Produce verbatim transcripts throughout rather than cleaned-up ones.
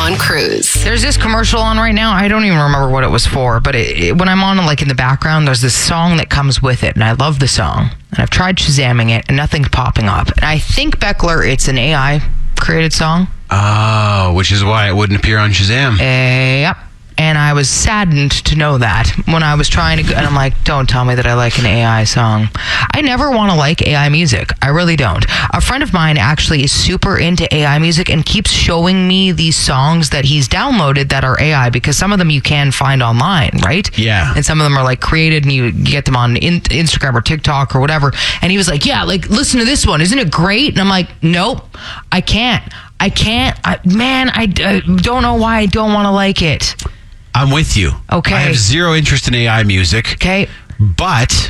on Cruise. There's this commercial on right now. I don't even remember what it was for, but it, it, when I'm on, like, in the background, there's this song that comes with it, and I love the song. And I've tried Shazamming it, and nothing's popping up. And I think, Beckler, it's an A I-created song. Oh, which is why it wouldn't appear on Shazam. Uh, yep. And I was saddened to know that when I was trying to go, and I'm like, don't tell me that I like an A I song. I never want to like A I music. I really don't. A friend of mine actually is super into A I music and keeps showing me these songs that he's downloaded that are A I, because some of them you can find online, right? Yeah. And some of them are like created and you get them on in- Instagram or TikTok or whatever. And he was like, yeah, like, listen to this one. Isn't it great? And I'm like, nope, I can't. I can't. I, man, I, I don't know why I don't want to like it. I'm with you. Okay. I have zero interest in A I music. Okay. But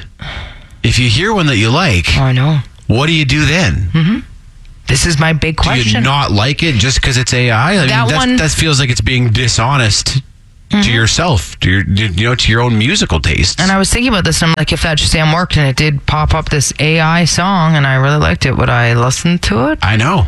if you hear one that you like, Oh, I know. what do you do then? Mm-hmm. This is my big question. Do you not like it just because it's A I? I mean, That that's, one- that feels like it's being dishonest Mm-hmm. to yourself, to your, you know, to your own musical tastes. And I was thinking about this, and I'm like, if that Shazam worked and it did pop up this A I song and I really liked it, would I listen to it? I know.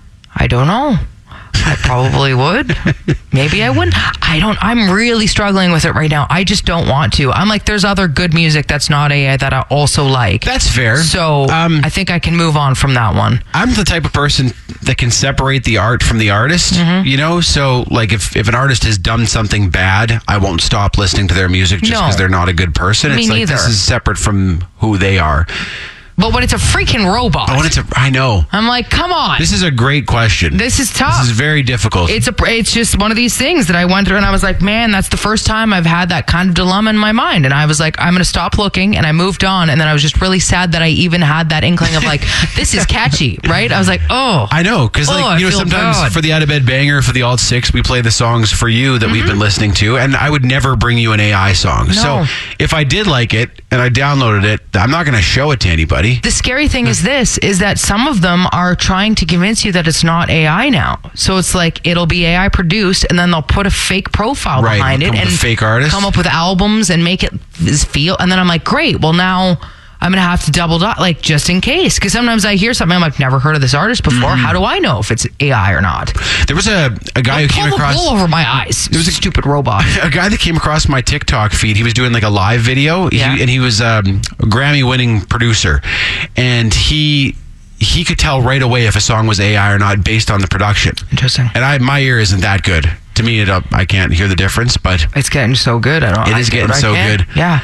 I don't know. I probably would. Maybe I wouldn't. I don't. I'm really struggling with it right now. I just don't want to. I'm like, there's other good music that's not A I that I also like. That's fair. So Um, I think I can move on from that one. I'm the type of person that can separate the art from the artist, Mm-hmm. you know? So, like, if, if an artist has done something bad, I won't stop listening to their music just No. because they're not a good person. Me it's like, neither. this is separate from who they are. But when it's a freaking robot, But when it's a, I know. I'm like, come on. This is a great question. This is tough. This is very difficult. It's a. It's just one of these things that I went through, and I was like, man, that's the first time I've had that kind of dilemma in my mind. And I was like, I'm going to stop looking, and I moved on. And then I was just really sad that I even had that inkling of like, this is catchy, right? I was like, oh, I know, because Oh, I like you know, feel sometimes bad. for the Out of Bed Banger, for the Alt Six, we play the songs for you that we've Mm-hmm. been listening to, and I would never bring you an A I song. So if I did like it and I downloaded it, I'm not going to show it to anybody. The scary thing is this, is that some of them are trying to convince you that it's not A I now. So it's like, it'll be A I produced, and then they'll put a fake profile Right, behind come it up and with fake artists. come up with albums and make it feel. And then I'm like, great, well now I'm going to have to double dot, like, just in case. Because sometimes I hear something, I'm like, never heard of this artist before. Mm-hmm. How do I know if it's A I or not? There was a, a guy who Pull came the across wool over my eyes. It was a stupid robot. a guy that came across my TikTok feed. He was doing like a live video, Yeah. he, and he was um, a Grammy-winning producer, and he he could tell right away if a song was A I or not based on the production. Interesting. And I, my ear isn't that good. To me, it, uh, I can't hear the difference, but It's getting so good. I don't. It I is do getting what I so can. good. Yeah.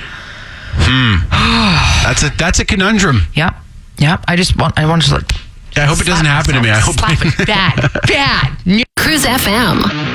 that's a that's a conundrum. Yep. Yep. I just want. I want to like. I hope it doesn't happen to me. I hope Slap it bad. Bad. Cruise F M.